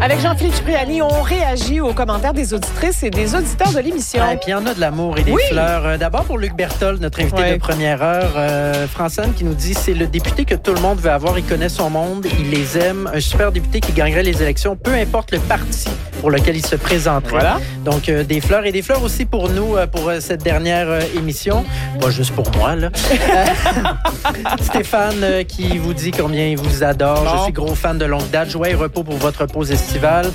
Avec Jean-Philippe Cipriani, on réagit aux commentaires des auditrices et des auditeurs de l'émission. Et puis il y en a de l'amour et des fleurs. D'abord pour Luc Berthold, notre invité de première heure. Francine qui nous dit, c'est le député que tout le monde veut avoir. Il connaît son monde, il les aime. Un super député qui gagnerait les élections, peu importe le parti pour lequel il se présenterait. Voilà. Donc, des fleurs. Et des fleurs aussi pour nous, pour cette dernière émission. Pas juste pour moi, là. Stéphane qui vous dit combien il vous adore. Bon. Je suis gros fan de longue date. Joie et repos pour votre pause estivale.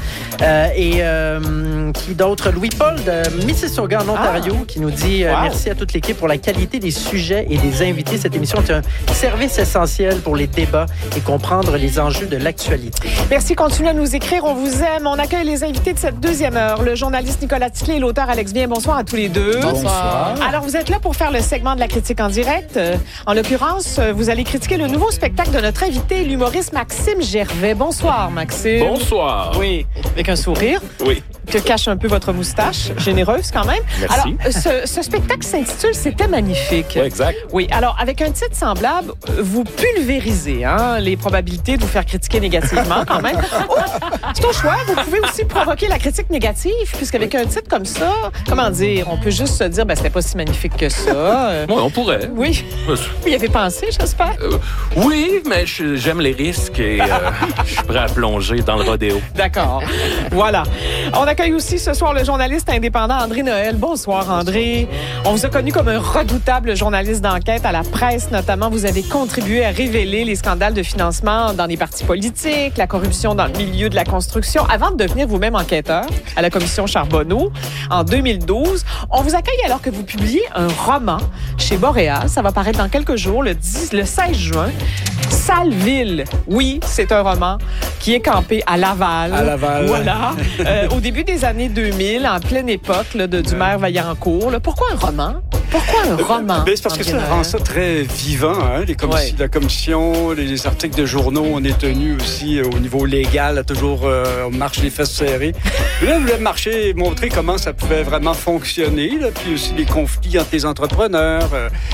Qui d'autre? Louis-Paul de Mississauga, en Ontario, qui nous dit merci à toute l'équipe pour la qualité des sujets et des invités. Cette émission est un service essentiel pour les débats et comprendre les enjeux de l'actualité. Merci. Continuez à nous écrire. On vous aime. On accueille les invités de cette deuxième heure. Le journaliste Nicolas Ticlet et l'auteur Alex Bien. Bonsoir à tous les deux. Bonsoir. Alors, vous êtes là pour faire le segment de la critique en direct. En l'occurrence, vous allez critiquer le nouveau spectacle de notre invité, l'humoriste Maxime Gervais. Bonsoir, Maxime. Bonsoir. Oui, avec un sourire. Oui. Que cache un peu votre moustache, généreuse quand même. Merci. Alors, ce spectacle s'intitule « C'était magnifique ». Oui, exact. Oui, alors avec un titre semblable, vous pulvérisez les probabilités de vous faire critiquer négativement quand même. C'est au choix, vous pouvez aussi provoquer la critique négative, puisqu'avec un titre comme ça, comment dire, on peut juste se dire « c'était pas si magnifique que ça ». Oui, on pourrait. Oui. Vous y avez pensé, j'espère? Oui, mais j'aime les risques et je suis prêt à plonger dans le rodéo. D'accord. Voilà. On accueille aussi ce soir le journaliste indépendant André Noël. Bonsoir, André. On vous a connu comme un redoutable journaliste d'enquête à la presse, notamment. Vous avez contribué à révéler les scandales de financement dans les partis politiques, la corruption dans le milieu de la construction, avant de devenir vous-même enquêteur à la commission Charbonneau en 2012. On vous accueille alors que vous publiez un roman chez Boréal. Ça va paraître dans quelques jours, le 16 juin. Saleville. Oui, c'est un roman qui est campé à Laval. À Laval. Voilà. Au début des années 2000, en pleine époque du maire Vaillancourt. Pourquoi un roman? Pourquoi un roman? C'est parce que ça rend ça très vivant. Hein? La commission, les articles de journaux, on est tenu aussi au niveau légal, on marche les fesses serrées. Là, je voulais montrer comment ça pouvait vraiment fonctionner. Là, puis aussi les conflits entre les entrepreneurs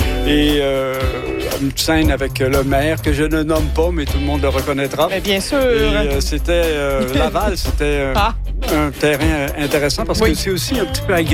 et une scène avec le maire que je ne nomme pas, mais tout le monde le reconnaîtra. Mais bien sûr. Et c'était Laval, c'était un terrain intéressant parce que c'est aussi un petit peu agressif.